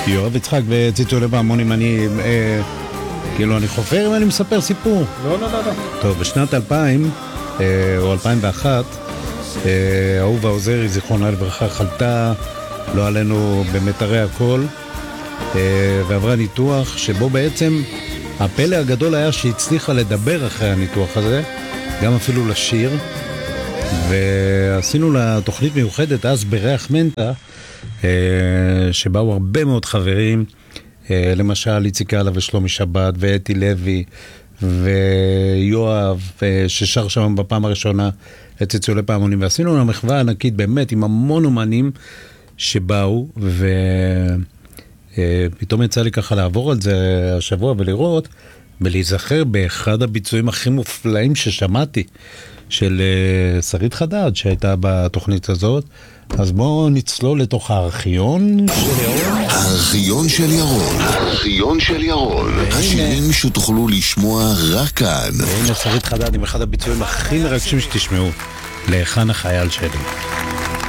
יואב יצחק וציצולי פעמונים, אני חופר ואני מספר סיפור. לא. טוב, בשנת 2000 או 2001 אהובה עוזרי זיכרונה לברכה חלתה, לא עלינו, במטרי הכל, ועברה ניתוח שבו בעצם הפלא הגדול היה שהצליחה לדבר אחרי הניתוח הזה, גם אפילו לשיר, ועשינו לה תוכנית מיוחדת אז בריח מנטה, שבאו הרבה מאוד חברים, למשל איציק אללה ושלומי שבת ואתי לוי ויואב, ששר שם בפעם הראשונה את ציצולי פעמונים, ועשינו לה מחווה ענקית באמת עם המון אומנים שבאו, ופתאום יצא לי ככה לעבור על זה השבוע ולראות ולהיזכר באחד הביצועים הכי מופלאים ששמעתי של שרית חדד שהייתה בתוכנית הזאת. אז בואו נצלול לתוך הארכיון של ירון. הארכיון של ירון. הארכיון של ירון. השירים שתוכלו לשמוע רק כאן. והנה שרית חדד עם אחד הביצועים הכי מרגשים שתשמעו, להיכן החייל שלי.